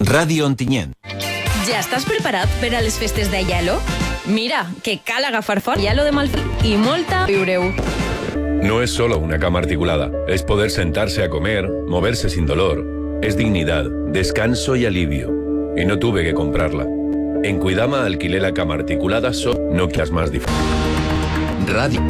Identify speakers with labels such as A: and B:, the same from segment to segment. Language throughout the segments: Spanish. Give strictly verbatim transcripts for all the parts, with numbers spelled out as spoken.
A: Ràdio Ontinyent.
B: Ja estàs preparat per a les festes d'Aielo? Mira, que cal agafar fort Aielo de Malfi y molta viureu.
C: No es solo una cama articulada, es poder sentarse a comer, moverse sin dolor. Es dignidad, descanso y alivio. Y no tuve que comprarla. En Cuidama alquilé la cama articulada solo, no quieras más difícil.
A: Radio.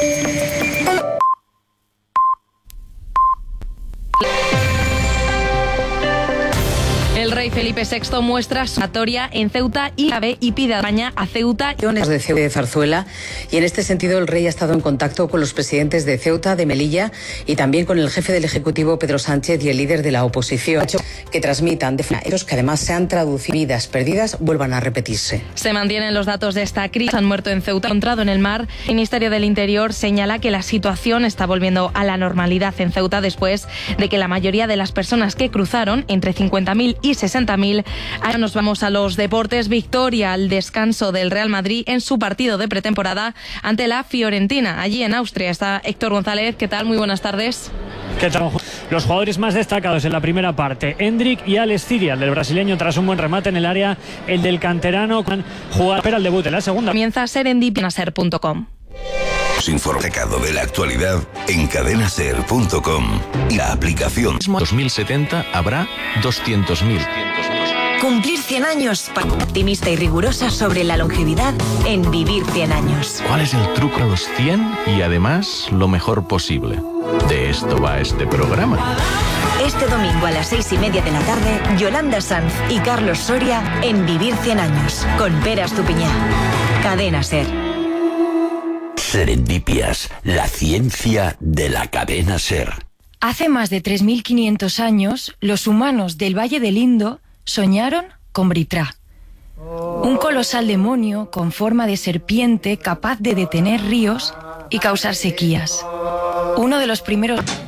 B: El rey Felipe sexto muestra su oratoria en Ceuta y Ave y pide a España a Ceuta
D: de Ceuta de Zarzuela, y en este sentido el rey ha estado en contacto con los presidentes de Ceuta, de Melilla y también con el jefe del Ejecutivo Pedro Sánchez y el líder de la oposición, que transmitan de hechos que además se han traducido vidas perdidas vuelvan a repetirse.
B: Se mantienen los datos de esta crisis. Han muerto en Ceuta, encontrado en el mar. El Ministerio del Interior señala que la situación está volviendo a la normalidad en Ceuta después de que la mayoría de las personas que cruzaron, entre cincuenta mil y sesenta mil. Ahora nos vamos a los deportes. Victoria al descanso del Real Madrid en su partido de pretemporada ante la Fiorentina. Allí en Austria está Héctor González. ¿Qué tal? Muy buenas tardes.
E: ¿Qué tal? Los jugadores más destacados en la primera parte, Endrick y Alex Ciria, el del brasileño tras un buen remate en el área, el del canterano con jugar para el debut en la segunda.
B: Comienza serendipia ser punto com.
F: Informecado de la actualidad en cadena ser punto com y la aplicación.
A: dos mil setenta habrá doscientos mil.
G: Cumplir cien años, optimista y rigurosa sobre la longevidad en Vivir cien años.
A: ¿Cuál es el truco a los cien y además lo mejor posible? De esto va este programa.
G: Este domingo a las seis y media de la tarde, Yolanda Sanz y Carlos Soria en Vivir cien años, con Pera Estupiñán. Cadena Ser.
F: Serendipias, la ciencia de la cadena Ser.
H: Hace más de tres mil quinientos años, los humanos del Valle del Indo soñaron con Britra, un colosal demonio con forma de serpiente capaz de detener ríos y causar sequías. Uno de los primeros...